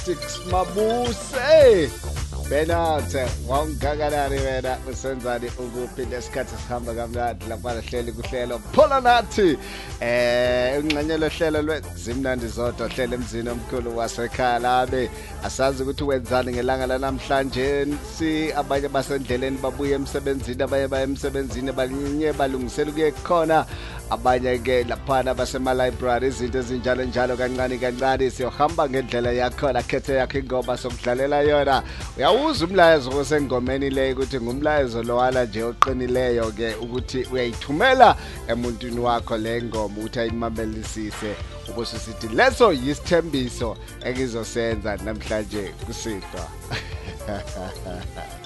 Six Mabuse Benate wangakanani wena usenzani ukuphi lesikhathi sihamba kamnandi lapha hleli kuhlelo phola nathi ungqanyelo hlelo lwezimnandi zodwa hlelo emzini omkhulu wasekhaya labe asazi ukuthi wenzani ngelanga lanamhlanje si abanye basendleleni babuye emsebenzini abanye baye emsebenzini balinye balungisela kuye khona abanye ke lapha basema library izinto ezinjalo njalo kancane kancane siyohamba ngendlela yakho la khethe yakho ingoma sokudlalela yona uyawuza umlayezo osengomeni le ukuthi ngumlayezo lowala nje oqinileyo ke ukuthi uyayithumela emuntwini wakho le ngoma uthi ayimamelisise ubusisithi leso yisithembiso engizosenza namhlanje kusidwa